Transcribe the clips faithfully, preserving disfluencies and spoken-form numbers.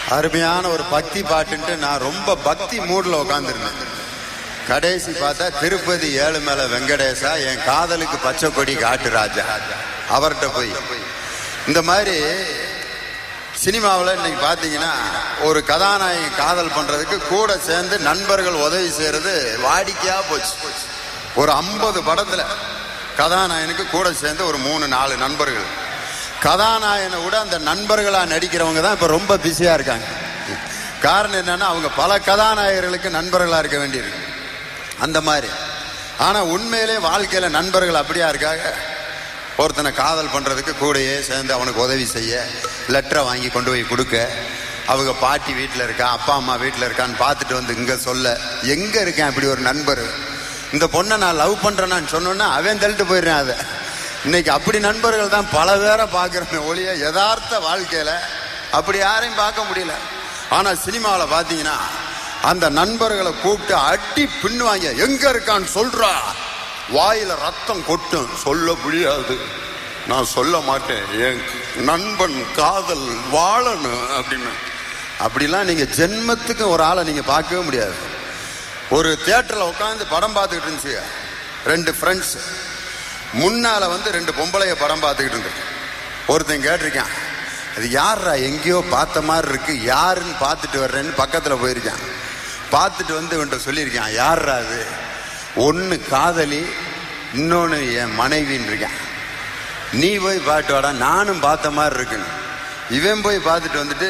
அருமையான ஒரு பக்தி பாட்டுன்ட்டு நான் ரொம்ப பக்தி மூட்ல உட்காந்துருந்தேன். கடைசி பார்த்தா திருப்பதி ஏழுமலை வெங்கடேசா என் காதலுக்கு பச்சை கொடி காட்டு ராஜா அவர்கிட்ட போய் இந்த மாதிரி சினிமாவில் இன்னைக்கு பார்த்தீங்கன்னா ஒரு கதாநாயகி காதல் பண்றதுக்கு கூட சேர்ந்து நண்பர்கள் உதவி செய்யறது வாடிக்கையா போச்சு. ஒரு ஐம்பது படத்துல கதாநாயகனுக்கு கூட சேர்ந்து ஒரு மூணு நாலு நண்பர்கள், கதாநாயகனை விட அந்த நண்பர்களா நடிக்கிறவங்க தான் இப்ப ரொம்ப பிஸியா இருக்காங்க. காரணம் என்னன்னா அவங்க பல கதாநாயகர்களுக்கு நண்பர்களா இருக்க வேண்டியிருக்கு அந்த மாதிரி. ஆனா உண்மையிலே வாழ்க்கையில நண்பர்கள் அப்படியா இருக்காங்க. ஒருத்தனை காதல் பண்றதுக்கு கூடயே சேர்ந்து அவனுக்கு உதவி செய்ய, லெட்டரை வாங்கி கொண்டு போய் கொடுக்க, அவங்க பாட்டி வீட்டில் இருக்கா அப்பா அம்மா வீட்டில் இருக்கான்னு பார்த்துட்டு வந்து இங்க சொல்ல, எங்க இருக்கேன் இப்படி ஒரு நண்பர். இந்த பொண்ணை நான் லவ் பண்றேன்னு சொன்னோன்னா அவன் தள்ளிட்டு போயிடுறேன். அதை இன்னைக்கு அப்படி நண்பர்கள் தான் பல பேரை பார்க்குறேன் ஒழிய யதார்த்த வாழ்க்கையில அப்படி யாரையும் பார்க்க முடியல. ஆனா சினிமாவில் பார்த்தீங்கன்னா அந்த நண்பர்களை கூப்பிட்டு அட்டி பின்னுவாங்க. எங்க இருக்கான்னு சொல்றா, வாயில ரத்தம் கொட்டும், சொல்ல முடியாது, நான் சொல்ல மாட்டேன், என் நண்பன் காதல் வாழணும் அப்படின்னு. அப்படிலாம் நீங்க ஜென்மத்துக்கு ஒரு ஆளை நீங்க பார்க்கவே முடியாது. ஒரு தியேட்டர்ல உட்காந்து படம் பார்த்துக்கிட்டு இருந்துச்சு ரெண்டு ஃப்ரெண்ட்ஸ், முன்னால வந்து ரெண்டு பொம்பளைய படம் பார்த்துக்கிட்டு இருந்து. ஒருத்தன் கேட்டிருக்கான், அது யாரா எங்கேயோ பார்த்த மாதிரி இருக்கு, யாருன்னு பார்த்துட்டு வர்றேன்னு பக்கத்துல போயிருக்கான். பார்த்துட்டு வந்து இவன்ட்ட சொல்லியிருக்கான், யாரா அது, ஒன்னு காதலி இன்னொன்னு என் மனைவின்னு இருக்கான், நீ போய் பாட்டு வாடா, நானும் பார்த்த மாதிரி இருக்குன்னு. இவன் போய் பார்த்துட்டு வந்துட்டு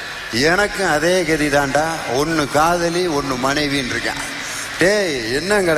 எனக்கும் அதே கதி தான்டா, ஒன்னு காதலி ஒன்னு மனைவின்னு இருக்கான். டேய் என்னங்க